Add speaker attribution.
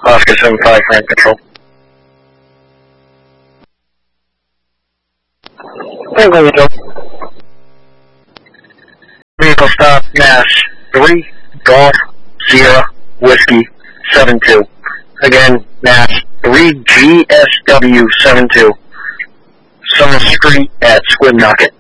Speaker 1: Oscar 75, Grand Control. Tango Control. Vehicle stop, Mass 3, Golf, Sierra, Whiskey, 72. Again, Mass 3, GSW 72. Summer Street at Squidnocket.